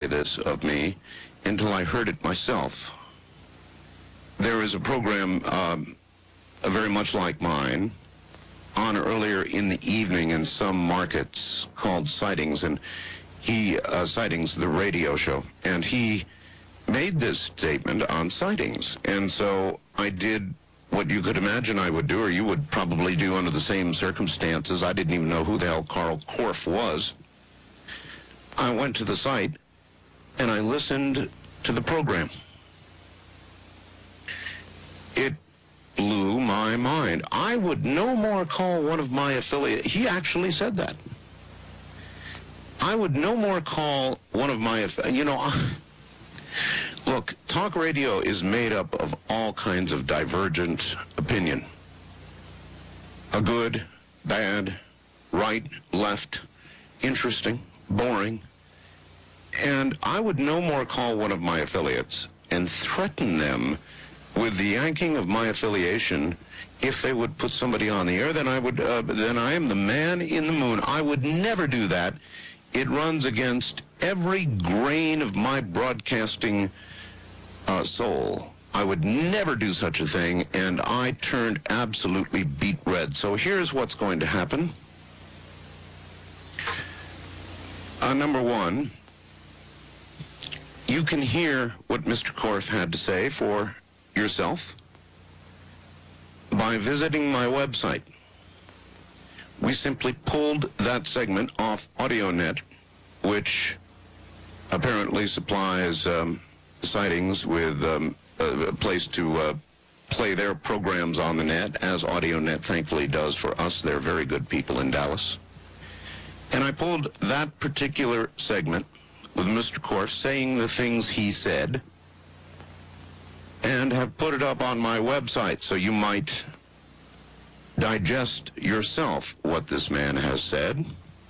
this of me until I heard it myself. There is a program very much like mine on earlier in the evening in some markets called Sightings, and Sightings, the radio show, and he made this statement on Sightings. And so I did what you could imagine I would do, or you would probably do under the same circumstances. I didn't even know who the hell Carl Korff was. I went to the site and I listened to the program. It blew my mind. I would no more call one of my affiliates. He actually said that. I would no more call one of my, look, talk radio is made up of all kinds of divergent opinion. A good, bad, right, left, interesting, boring. And I would no more call one of my affiliates and threaten them with the yanking of my affiliation if they would put somebody on the air. Then I am the man in the moon. I would never do that. It runs against every grain of my broadcasting soul. I would never do such a thing, and I turned absolutely beet red. So here's what's going to happen. Number one, you can hear what Mr. Korff had to say for yourself by visiting my website. We simply pulled that segment off AudioNet, which apparently supplies Sightings with a place to play their programs on the net, as AudioNet thankfully does for us. They're very good people in Dallas. And I pulled that particular segment with Mr. Korff saying the things he said and have put it up on my website so you might digest yourself what this man has said.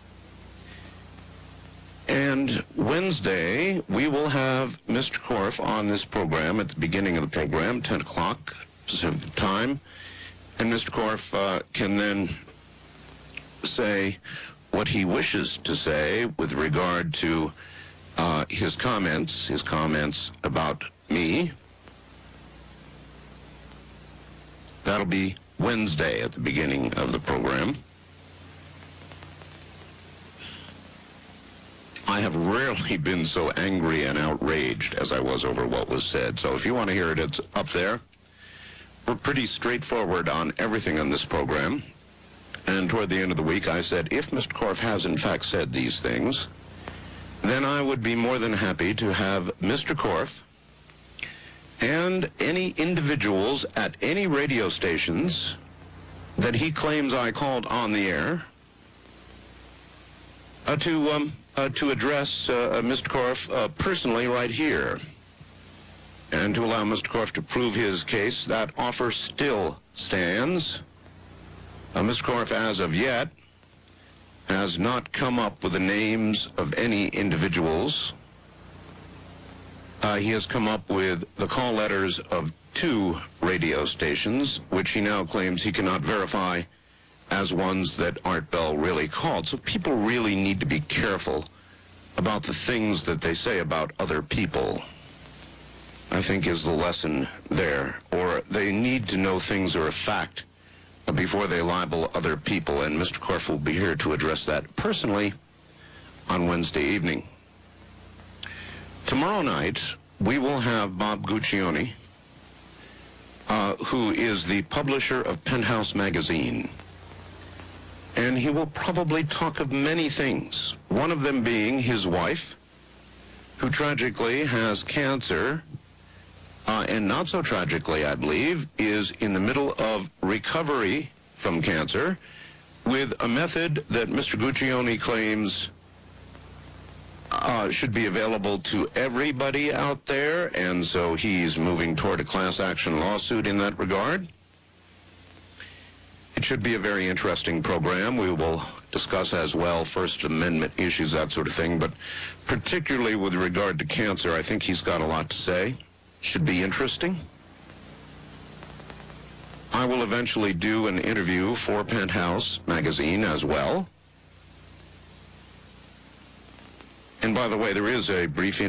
And Wednesday, we will have Mr. Korff on this program at the beginning of the program, 10 o'clock Pacific time. And Mr. Korff can then say what he wishes to say with regard to his comments about me. That'll be Wednesday at the beginning of the program. I have rarely been so angry and outraged as I was over what was said. So if you want to hear it, it's up there. We're pretty straightforward on everything on this program. And toward the end of the week, I said, if Mr. Korff has in fact said these things, then I would be more than happy to have Mr. Korff and any individuals at any radio stations that he claims I called on the air to address Mr. Korff personally right here, and to allow Mr. Korff to prove his case. That offer still stands. Mr. Korff, as of yet, has not come up with the names of any individuals. He has come up with the call letters of 2 radio stations, which he now claims he cannot verify as ones that Art Bell really called. So people really need to be careful about the things that they say about other people, I think, is the lesson there. Or they need to know things are a fact before they libel other people, and Mr. Korff will be here to address that personally on Wednesday evening. Tomorrow night, we will have Bob Guccione, who is the publisher of Penthouse Magazine. And he will probably talk of many things, one of them being his wife, who tragically has cancer, and not so tragically, I believe, is in the middle of recovery from cancer with a method that Mr. Guccione claims should be available to everybody out there, and so he's moving toward a class action lawsuit in that regard. It should be a very interesting program. We will discuss as well First Amendment issues, that sort of thing, but particularly with regard to cancer, I think he's got a lot to say. Should be interesting. I will eventually do an interview for Penthouse Magazine as well. And by the way, there is a brief